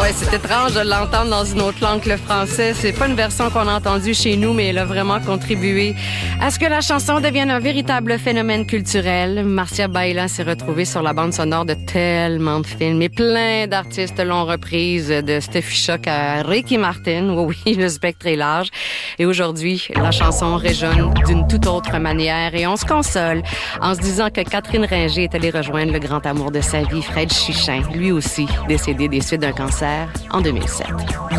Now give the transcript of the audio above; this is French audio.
Ouais, c'est étrange de l'entendre dans une autre langue que le français. C'est pas une version qu'on a entendue chez nous, mais elle a vraiment contribué à ce que la chanson devienne un véritable phénomène culturel. Marcia Baila s'est retrouvée sur la bande sonore de tellement de films et plein d'artistes l'ont reprise, de Steffi Choc à Ricky Martin. Oui, le spectre est large. Et aujourd'hui, la chanson résonne d'une toute autre manière et on se console en se disant que Catherine Ringer est allée rejoindre le grand amour de sa vie, Fred Chichin, lui aussi décédé des suites d'un cancer en 2007.